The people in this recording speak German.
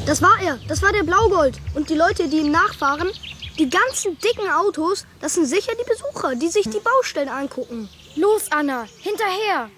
Das war er. Das war der Blaugold. Und die Leute, die ihm nachfahren, die ganzen dicken Autos, das sind sicher die Besucher, die sich die Baustellen angucken. Los, Anna, hinterher!